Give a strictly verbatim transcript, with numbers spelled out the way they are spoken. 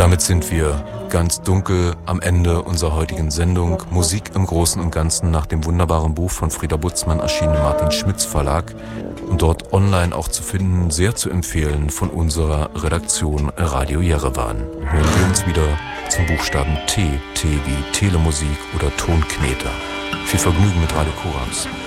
damit sind wir ganz dunkel am Ende unserer heutigen Sendung. Musik im Großen und Ganzen nach dem wunderbaren Buch von Frieda Butzmann erschienen im Martin Schmitz Verlag und dort online auch zu finden, sehr zu empfehlen von unserer Redaktion Radio Jerewan. Hören wir uns wieder zum Buchstaben T, T wie Telemusik oder Tonkneter. Viel Vergnügen mit Radio Korax.